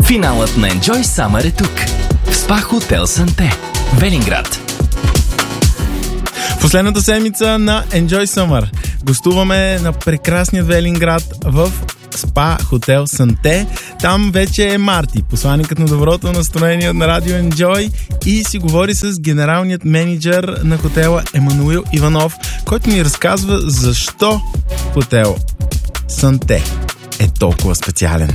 Финалът на Enjoy Summer е тук. В СПА Хотел Санте, Велинград. Последната седмица на Enjoy Summer гостуваме на прекрасният Велинград в СПА Хотел Санте. Там вече е Марти, посланикът на доброто настроение на Радио Enjoy, и си говори с генералният менеджер на хотела Емануил Иванов, който ни разказва защо хотел Санте е толкова специален.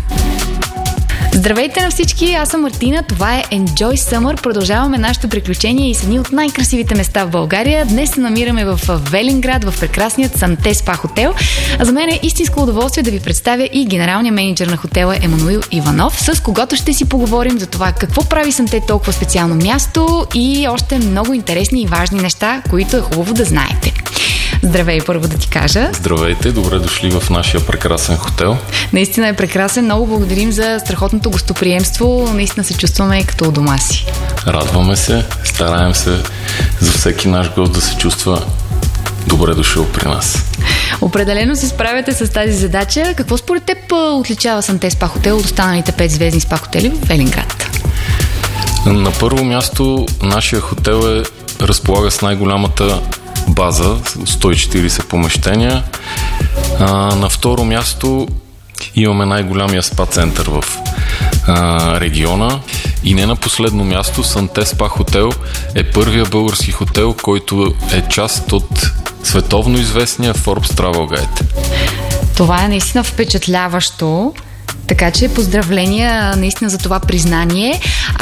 Здравейте на всички, аз съм Мартина, това е Enjoy Summer. Продължаваме нашето приключение и с едни от най-красивите места в България. Днес се намираме в Велинград, в прекрасният Санте Спа хотел. А за мен е истинско удоволствие да ви представя и генералния менеджер на хотела Емануил Иванов, с когото ще си поговорим за това какво прави Санте толкова специално място и още много интересни и важни неща, които е хубаво да знаете. Здравей, първо да ти кажа. Здравейте, добре дошли в нашия прекрасен хотел. Наистина е прекрасен, много благодарим за страхотното гостоприемство, наистина се чувстваме като у дома си. Радваме се, стараем се за всеки наш гост да се чувства добре дошъл при нас. Определено се справяте с тази задача. Какво според теб отличава Санте Спа хотел от останалите 5 звездни спа хотели в Велинград? На първо място, нашия хотел разполага с най-голямата база, 140 помещения. На второ място имаме най-голямия спа център в региона. И не на последно място, Санте Спа хотел е първия български хотел, който е част от световно известния Forbes Travel Guide. Това е наистина впечатляващо. Така че поздравления наистина за това признание.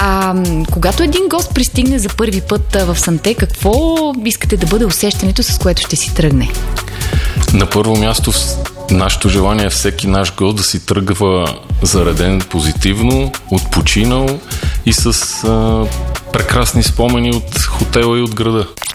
Когато един гост пристигне за първи път в Санте, какво искате да бъде усещането, с което ще си тръгне? На първо място, нашето желание е всеки наш гост да си тръгва зареден позитивно, отпочинал и с прекрасни спомени от хотела и от града.